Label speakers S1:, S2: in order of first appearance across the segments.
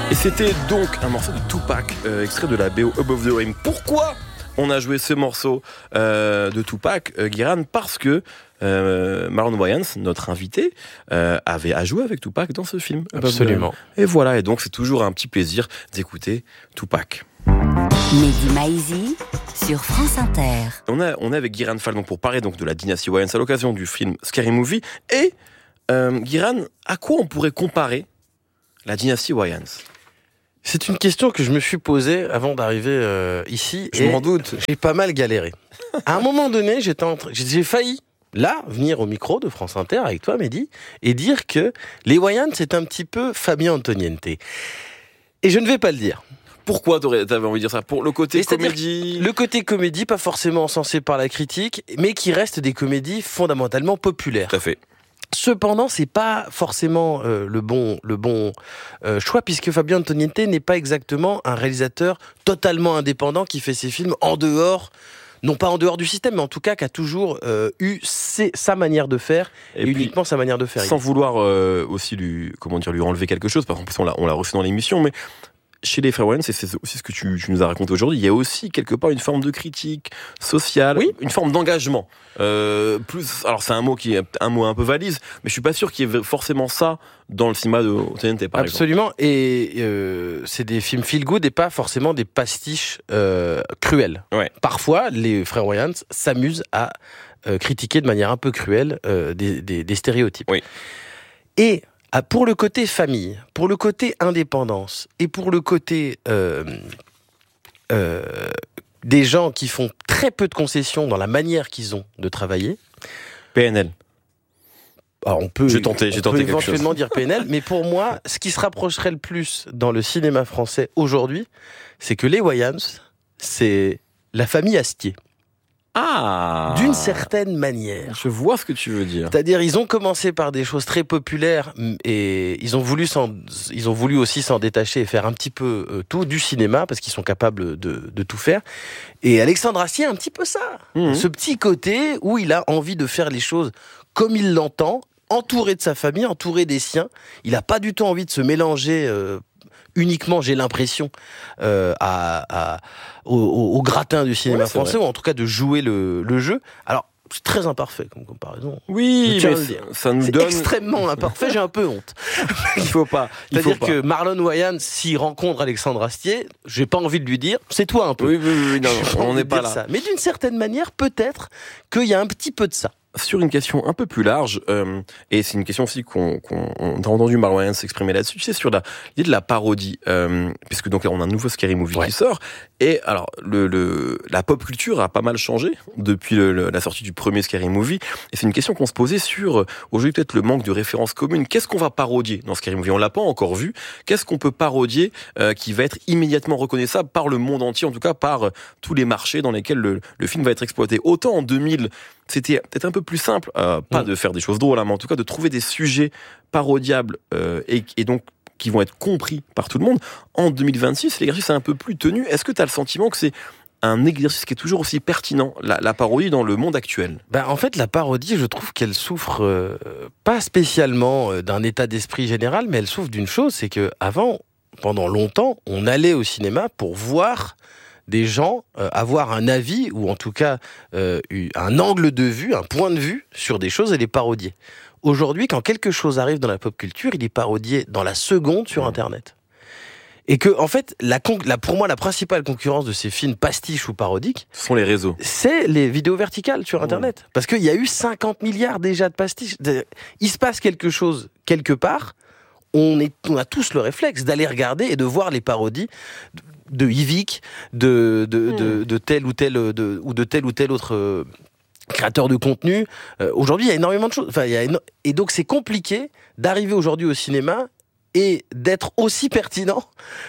S1: Et c'était donc un morceau de Tupac, extrait de la BO Above the Rim. Pourquoi on a joué ce morceau de Tupac, Guiran? Parce que Marlon Wayans, notre invité, a joué avec Tupac dans ce film.
S2: Absolument.
S1: Et voilà, et donc c'est toujours un petit plaisir d'écouter Tupac.
S3: Mehdi Maizi sur France Inter.
S1: On est avec Guiran Fall donc, pour parler donc, de la dynastie Wayans à l'occasion du film Scary Movie. Et Guiran, à quoi on pourrait comparer la dynastie Wayans?
S2: C'est une question que je me suis posée avant d'arriver ici.
S1: Je m'en doute.
S2: J'ai pas mal galéré. À un moment donné, j'ai failli, là, venir au micro de France Inter avec toi, Mehdi, et dire que les Wayans, c'est un petit peu Fabien Antoniente. Et je ne vais pas le dire.
S1: Pourquoi t'avais envie de dire ça? Pour le côté comédie?
S2: Le côté comédie, pas forcément encensé par la critique, mais qui reste des comédies fondamentalement populaires.
S1: Tout à fait.
S2: Cependant, c'est pas forcément le bon choix, puisque Fabien Antoniente n'est pas exactement un réalisateur totalement indépendant qui fait ses films en dehors, non pas en dehors du système, mais en tout cas qui a toujours eu sa manière de faire et uniquement sa manière de faire.
S1: Sans vouloir aussi lui enlever quelque chose, parce qu'en plus on l'a reçu dans l'émission, mais chez les frères Wayans, c'est aussi ce que tu nous as raconté aujourd'hui, il y a aussi quelque part une forme de critique sociale, oui, une forme d'engagement. Alors c'est un mot un peu valise, mais je suis pas sûr qu'il y ait forcément ça dans le cinéma de Antoniente, par
S2: Absolument, et c'est des films feel good et pas forcément des pastiches cruels.
S1: Ouais.
S2: Parfois, les frères Wayans s'amusent à critiquer de manière un peu cruelle des stéréotypes.
S1: Oui.
S2: Et pour le côté famille, pour le côté indépendance et pour le côté des gens qui font très peu de concessions dans la manière qu'ils ont de travailler.
S1: PNL.
S2: Alors on peut
S1: éventuellement
S2: dire PNL, mais pour moi, ce qui se rapprocherait le plus dans le cinéma français aujourd'hui, c'est que les Wayans, c'est la famille Astier.
S1: Ah,
S2: d'une certaine manière.
S1: Je vois ce que tu veux dire.
S2: C'est-à-dire, ils ont commencé par des choses très populaires et ils ont voulu aussi s'en détacher et faire un petit peu tout du cinéma parce qu'ils sont capables de tout faire. Et Alexandre Astier a un petit peu ça. Ce petit côté où il a envie de faire les choses comme il l'entend, entouré de sa famille, entouré des siens. Il n'a pas du tout envie de se mélanger uniquement, j'ai l'impression, au gratin du cinéma français, ou en tout cas de jouer le jeu. Alors, c'est très imparfait comme comparaison.
S1: Oui, mais ça nous donne...
S2: extrêmement imparfait, j'ai un peu honte.
S1: Il faut pas.
S2: C'est-à-dire que Marlon Wayans, s'il rencontre Alexandre Astier, j'ai pas envie de lui dire, c'est toi un peu.
S1: Oui, non, on n'est pas là.
S2: Ça. Mais d'une certaine manière, peut-être qu'il y a un petit peu de ça.
S1: Sur une question un peu plus large, et c'est une question aussi qu'on a entendu Marlon Wayans s'exprimer là-dessus, c'est sur l'idée de la parodie, puisque donc on a un nouveau Scary Movie qui sort, et alors la pop culture a pas mal changé depuis la sortie du premier Scary Movie, et c'est une question qu'on se posait sur aujourd'hui peut-être le manque de références communes. Qu'est-ce qu'on va parodier dans Scary Movie? On l'a pas encore vu. Qu'est-ce qu'on peut parodier qui va être immédiatement reconnaissable par le monde entier, en tout cas par tous les marchés dans lesquels le film va être exploité? Autant en 2000, c'était peut-être un peu plus simple, pas de faire des choses drôles, mais en tout cas de trouver des sujets parodiables et donc qui vont être compris par tout le monde. En 2026, l'exercice est un peu plus tenu. Est-ce que tu as le sentiment que c'est un exercice qui est toujours aussi pertinent, la parodie dans le monde actuel?
S2: En fait, la parodie, je trouve qu'elle souffre pas spécialement d'un état d'esprit général, mais elle souffre d'une chose, c'est que avant, pendant longtemps, on allait au cinéma pour voir des gens avoir un avis, ou en tout cas un angle de vue, un point de vue sur des choses et les parodier. Aujourd'hui, quand quelque chose arrive dans la pop culture, il est parodié dans la seconde sur Internet. Et que, en fait, pour moi, la principale concurrence de ces films pastiches ou parodiques,
S1: ce sont les réseaux.
S2: C'est les vidéos verticales sur Internet. Parce qu'il y a eu 50 milliards déjà de pastiches. Il se passe quelque chose quelque part, on a tous le réflexe d'aller regarder et de voir les parodies de Yvick, de tel ou tel ou de tel ou tel autre créateur de contenu. Aujourd'hui, il y a énormément de choses. Et donc, c'est compliqué d'arriver aujourd'hui au cinéma et d'être aussi pertinent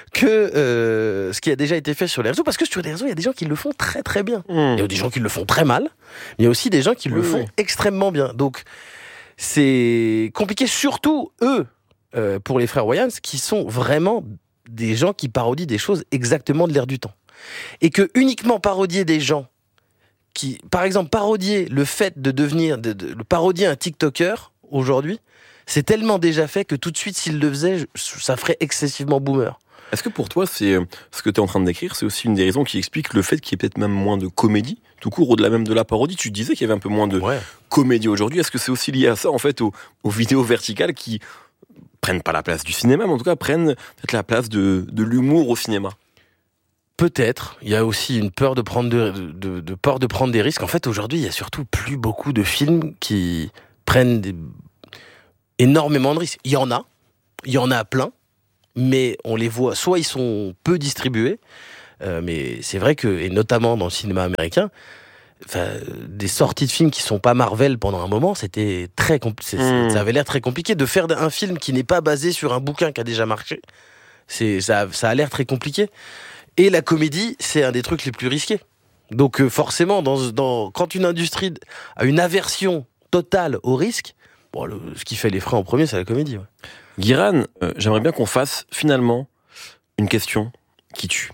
S2: que ce qui a déjà été fait sur les réseaux. Parce que sur les réseaux, il y a des gens qui le font très très bien. Il y a des gens qui le font très mal. Mais il y a aussi des gens qui le font extrêmement bien. Donc, c'est compliqué, surtout eux, pour les frères Wayans, qui sont vraiment des gens qui parodient des choses exactement de l'air du temps. Et que uniquement parodier des gens qui, par exemple, parodier le fait de devenir, de parodier un TikToker aujourd'hui, c'est tellement déjà fait que tout de suite, s'il le faisait, ça ferait excessivement boomer.
S1: Est-ce que pour toi, c'est ce que tu es en train de décrire, c'est aussi une des raisons qui explique le fait qu'il y ait peut-être même moins de comédie, tout court, au-delà même de la parodie? Tu disais qu'il y avait un peu moins de comédie aujourd'hui. Est-ce que c'est aussi lié à ça, en fait, aux vidéos verticales qui prennent pas la place du cinéma, mais en tout cas prennent peut-être la place de l'humour au cinéma?
S2: Peut-être. Il y a aussi une peur de prendre peur de prendre des risques. En fait, aujourd'hui, il y a surtout plus beaucoup de films qui prennent énormément de risques. Il y en a plein, mais on les voit, soit ils sont peu distribués, mais c'est vrai que, et notamment dans le cinéma américain, des sorties de films qui sont pas Marvel pendant un moment, c'était très compliqué. Ça avait l'air très compliqué de faire un film qui n'est pas basé sur un bouquin qui a déjà marché. Ça a l'air très compliqué. Et la comédie, c'est un des trucs les plus risqués. Donc forcément, quand une industrie a une aversion totale au risque, ce qui fait les freins en premier, c'est la comédie. Ouais.
S1: Guiran, j'aimerais bien qu'on fasse finalement une question qui tue.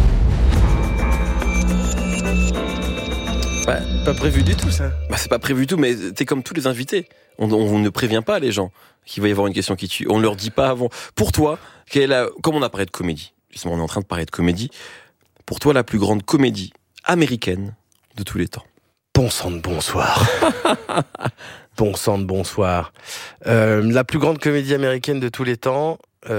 S2: Pas prévu du tout, ça.
S1: C'est pas prévu du tout, mais t'es comme tous les invités. On ne prévient pas les gens qu'il va y avoir une question qui tue. On ne leur dit pas avant. Pour toi, comme on a parlé de comédie, justement, on est en train de parler de comédie. Pour toi, la plus grande comédie américaine de tous les temps?
S2: Bon sang de bonsoir. Bon sang de bonsoir. La plus grande comédie américaine de tous les temps,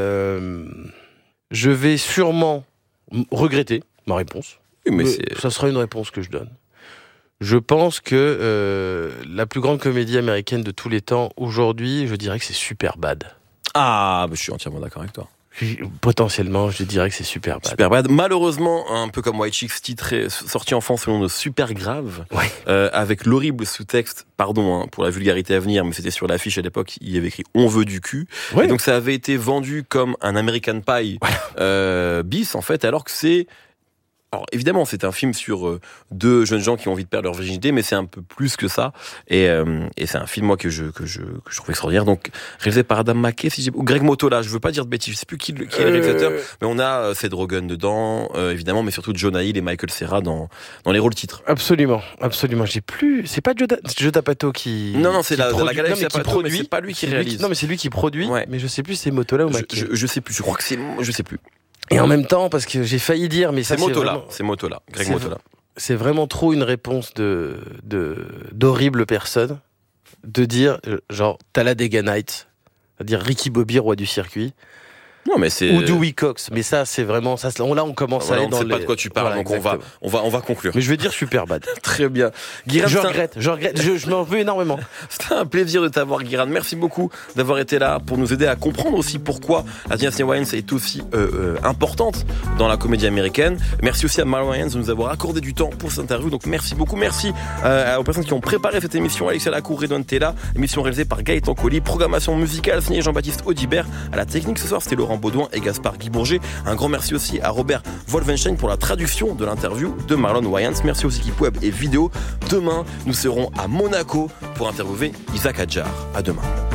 S2: je vais sûrement regretter ma réponse.
S1: Oui, mais
S2: ça sera une réponse que je donne. Je pense que la plus grande comédie américaine de tous les temps, aujourd'hui, je dirais que c'est Superbad.
S1: Ah, je suis entièrement d'accord avec toi.
S2: Potentiellement, je dirais que c'est Superbad.
S1: Superbad, malheureusement, un peu comme White Chicks, sorti en France selon de Super Grave, avec l'horrible sous-texte, pardon pour la vulgarité à venir, mais c'était sur l'affiche à l'époque, il y avait écrit « On veut du cul ». Et donc ça avait été vendu comme un American Pie bis, en fait, alors que c'est... Alors évidemment, c'est un film sur deux jeunes gens qui ont envie de perdre leur virginité, mais c'est un peu plus que ça. Et c'est un film moi que je trouve extraordinaire. Donc réalisé par Adam McKay, ou Greg Mottola. Je veux pas dire de bêtises, je sais plus qui est le réalisateur, mais on a Seth Rogen dedans, évidemment, mais surtout Jonah Hill et Michael Cera dans les rôles titres.
S2: Absolument. C'est pas Joe D'Apato qui.
S1: Non, c'est la galaxie
S2: qui produit.
S1: Mais c'est pas lui qui réalise.
S2: Non, mais c'est lui qui produit. Ouais. Mais je sais plus si c'est Mottola ou McKay.
S1: Je sais plus. Je crois que je sais plus.
S2: Et en même temps, parce que j'ai failli dire, mais
S1: c'est Mottola, Greg Mottola.
S2: C'est vraiment trop une réponse d'horrible personne de dire, genre, Talladega Nights, c'est-à-dire Ricky Bobby, roi du circuit.
S1: Non, mais c'est...
S2: Ou Dewey Cox, mais ça, c'est vraiment... Là, on commence à aller dans
S1: les... On ne sait pas de quoi tu parles, donc on va conclure.
S2: Mais je vais dire Superbad.
S1: Très bien.
S2: Guiran, je regrette, je m'en veux énormément.
S1: C'était un plaisir de t'avoir, Guiran. Merci beaucoup d'avoir été là pour nous aider à comprendre aussi pourquoi la dynastie Wayans est aussi importante dans la comédie américaine. Merci aussi à Marlon Wayans de nous avoir accordé du temps pour cette interview, donc merci beaucoup. Merci aux personnes qui ont préparé cette émission. Alexia Lacour, Redouane Tella, émission réalisée par Gaëtan Colli, programmation musicale signée Jean-Baptiste Audibert. À la technique ce soir, c'était Laurent Baudouin et Gaspard Guy Bourget. Un grand merci aussi à Robert Wolfenstein pour la traduction de l'interview de Marlon Wayans. Merci aux équipes web et vidéo. Demain, nous serons à Monaco pour interviewer Isaac Hadjar. À demain.